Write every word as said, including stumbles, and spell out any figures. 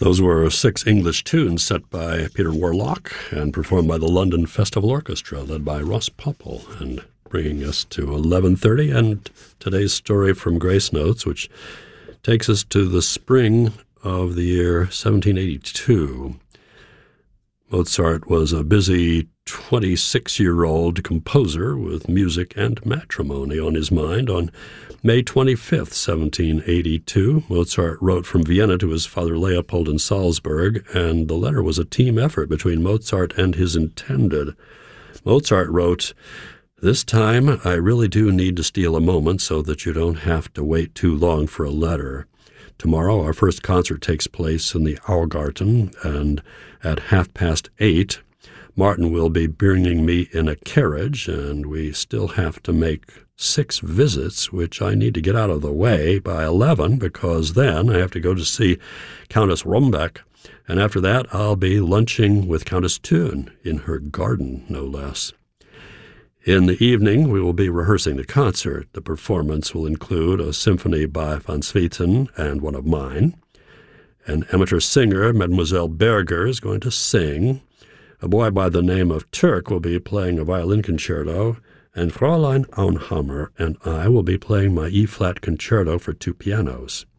Those were six English tunes set by Peter Warlock and performed by the London Festival Orchestra, led by Ross Popple, and bringing us to eleven thirty and today's story from Grace Notes, which takes us to the spring of the year seventeen eighty-two. Mozart was a busy twenty-six-year-old composer with music and matrimony on his mind. On May twenty-fifth, seventeen eighty-two, Mozart wrote from Vienna to his father Leopold in Salzburg, and the letter was a team effort between Mozart and his intended. Mozart wrote, "This time I really do need to steal a moment so that you don't have to wait too long for a letter. Tomorrow our first concert takes place in the Augarten, and at half past eight, Martin will be bringing me in a carriage, and we still have to make six visits, which I need to get out of the way by eleven, because then I have to go to see Countess Rombeck, and after that I'll be lunching with Countess Thun in her garden, no less. In the evening, we will be rehearsing the concert. The performance will include a symphony by Van Swieten and one of mine. An amateur singer, Mademoiselle Berger, is going to sing. A boy by the name of Turk will be playing a violin concerto, and Fräulein Aunhammer and I will be playing my E-flat concerto for two pianos.